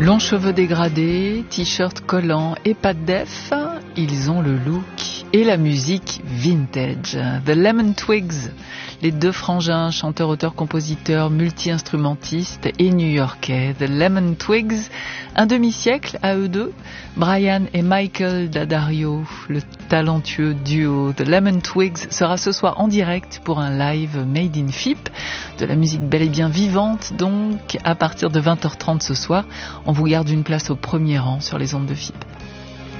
Longs cheveux dégradés, t-shirt collant et pas de def, ils ont le look et la musique vintage. The Lemon Twigs, les deux frangins, chanteurs, auteurs, compositeurs, multi-instrumentistes et new-yorkais. The Lemon Twigs, un demi-siècle à eux deux. Brian et Michael D'Addario, le talentueux duo The Lemon Twigs, sera ce soir en direct pour un live Made in FIP. De la musique bel et bien vivante, donc à partir de 20h30 ce soir. On vous garde une place au premier rang sur les ondes de FIP.